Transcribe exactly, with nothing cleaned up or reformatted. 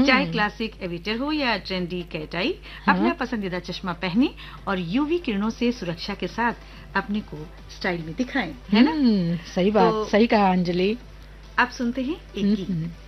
चाहे क्लासिक एविटर हो या ट्रेंडी कैट आई, अपना पसंदीदा चश्मा पहने और यूवी किरणों से सुरक्षा के साथ अपने को स्टाइल में दिखाएं, है ना? सही बात, सही कहा अंजलि। आप सुनते हैं एक गीत।